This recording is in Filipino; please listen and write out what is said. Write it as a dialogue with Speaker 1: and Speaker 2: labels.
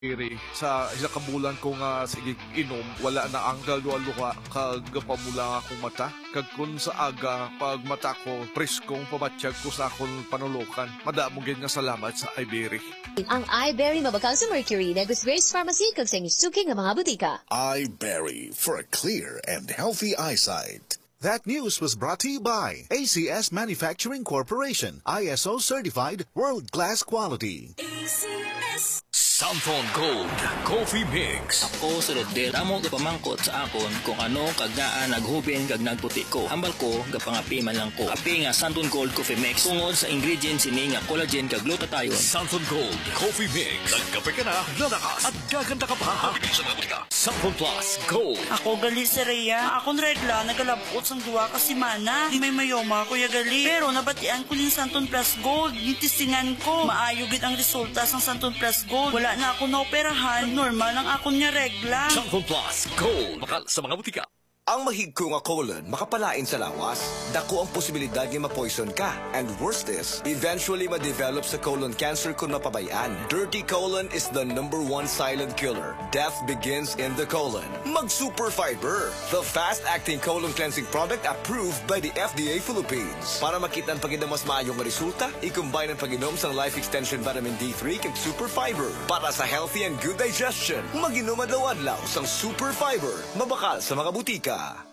Speaker 1: Iri, sa isa ka bulan ko nga sige inom, wala na ang galwa-luha kag pamula akong mata. Kag kun sa aga, pag mata ko, preskong pamatsyag ko sa akong panulukan. Madamo gid nga salamat sa Iberry.
Speaker 2: Ang iBerry mabakal sa Mercury na Grace Pharmacy kag sa suking nga mga butika.
Speaker 3: iBerry for a clear and healthy eyesight. That news was brought to you by ACS Manufacturing Corporation, ISO certified world-class quality.
Speaker 4: ACS
Speaker 5: Santon Gold Coffee Mix.
Speaker 6: Ako sulod din amo gapamangkot sa akon kung ano kagdaan naghubin kag nagputi ko. Hambal ko gapangapi man lang ko. Api nga Santon Gold Coffee Mix tungod sa ingredients ini nga collagen kag glutathione.
Speaker 5: Santon Gold Coffee Mix. Nagkape ka na, lalakas at gaganda ka pa. Habilisan na ka. Santon Plus Gold.
Speaker 7: Ako gali si Rhea. Akong regla nagalabot sang duwa ka semana. Di may mayoma kuya gali. Pero nabatian ko ning Santon Plus Gold. Gitistingan ko. Maayo gid ang resulta sang Santon Plus Gold. Wala na ako naoperahan, normal ang akong niya regla.
Speaker 5: Santon Plus Gold. Bakal sa mga butika.
Speaker 8: Ang mahigko nga colon makapalain sa lawas. Dako ang posibilidad nga ma-poison ka. And worst is, eventually ma-develop sa colon cancer kung mapabayaan. Dirty colon is the #1 silent killer. Death begins in the colon. Mag-Super Fiber, the fast-acting colon cleansing product approved by the FDA Philippines. Para makita ang pag-mas maayong resulta, i-combine ang pag-inom sa Life Extension Vitamin D3 kag Super Fiber. Para sa healthy and good digestion, mag-inom adlaw-adlaw sang Super Fiber. Mabakal sa mga butika.